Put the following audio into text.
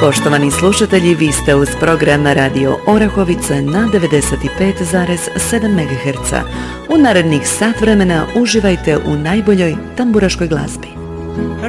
Poštovani slušatelji, vi ste uz program Radio Orahovice na 95,7 MHz. U narednih sat vremena uživajte u najboljoj tamburaškoj glazbi.